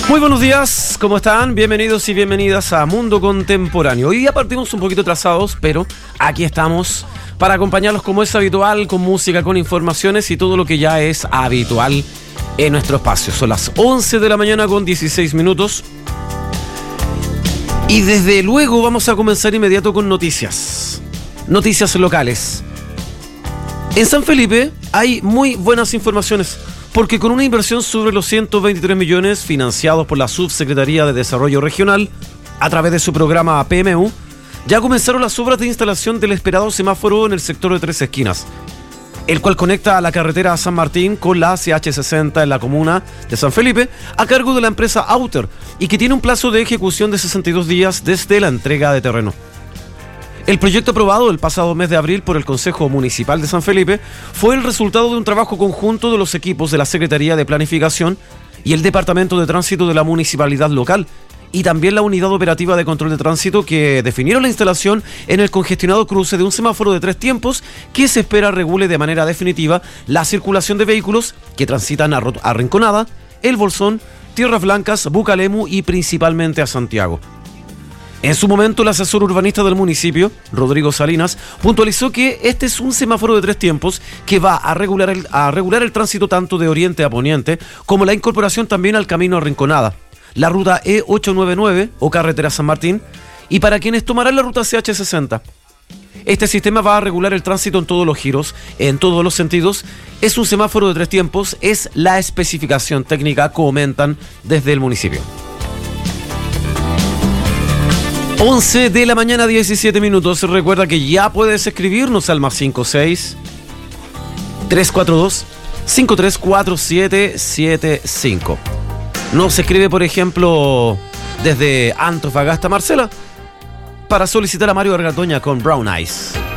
Muy buenos días, ¿cómo están? Bienvenidos y bienvenidas a Mundo Contemporáneo. Hoy día partimos un poquito atrasados, pero aquí estamos para acompañarlos como es habitual, con música, con informaciones y todo lo que ya es habitual en nuestro espacio. Son las 11 de la mañana con 16 minutos. Y desde luego vamos a comenzar inmediato con noticias. Noticias locales. En San Felipe hay muy buenas informaciones, porque con una inversión sobre los 123 millones financiados por la Subsecretaría de Desarrollo Regional a través de su programa PMU, ya comenzaron las obras de instalación del esperado semáforo en el sector de Tres Esquinas, el cual conecta a la carretera San Martín con la CH60 en la comuna de San Felipe, a cargo de la empresa Outer, y que tiene un plazo de ejecución de 62 días desde la entrega de terreno. El proyecto aprobado el pasado mes de abril por el Consejo Municipal de San Felipe fue el resultado de un trabajo conjunto de los equipos de la Secretaría de Planificación y el Departamento de Tránsito de la Municipalidad local, y también la Unidad Operativa de Control de Tránsito, que definieron la instalación en el congestionado cruce de un semáforo de 3 tiempos que se espera regule de manera definitiva la circulación de vehículos que transitan a Rinconada, El Bolsón, Tierras Blancas, Bucalemu y principalmente a Santiago. En su momento, el asesor urbanista del municipio, Rodrigo Salinas, puntualizó que este es un semáforo de 3 tiempos que va a regular el tránsito tanto de oriente a poniente, como la incorporación también al camino a Rinconada, la ruta E899 o carretera San Martín, y para quienes tomarán la ruta CH60. Este sistema va a regular el tránsito en todos los giros, en todos los sentidos. Es un semáforo de 3 tiempos, es la especificación técnica, comentan desde el municipio. 11 de la mañana, 17 minutos. Recuerda que ya puedes escribirnos al +56 342 534775. Nos escribe, por ejemplo, desde Antofagasta, Marcela, para solicitar a Mario Argatoña con Brown Eyes.